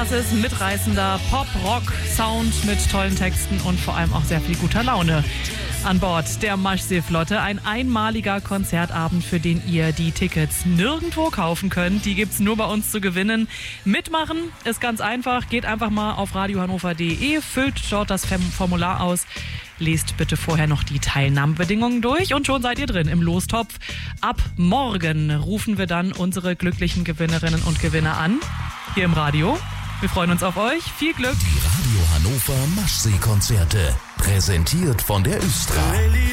Das ist mitreißender Pop-Rock-Sound mit tollen Texten und vor allem auch sehr viel guter Laune. An Bord der Maschsee-Flotte ein einmaliger Konzertabend, für den ihr die Tickets nirgendwo kaufen könnt. Die gibt's nur bei uns zu gewinnen. Mitmachen ist ganz einfach. Geht einfach mal auf radiohannover.de, füllt dort das Formular aus. Lest bitte vorher noch die Teilnahmebedingungen durch und schon seid ihr drin im Lostopf. Ab morgen rufen wir dann unsere glücklichen Gewinnerinnen und Gewinner an. Hier im Radio. Wir freuen uns auf euch. Viel Glück. Die Radio Hannover Maschsee-Konzerte. Präsentiert von der Östra.